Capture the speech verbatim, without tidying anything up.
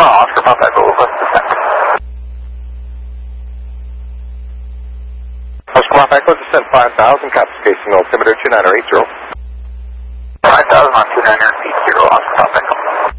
Oscar Papa Echo, request descent. Oscar Papa Echo, descent five thousand, copy spacing altimeter two nine eight zero. five thousand on two nine eight zero, Oscar Papa Echo.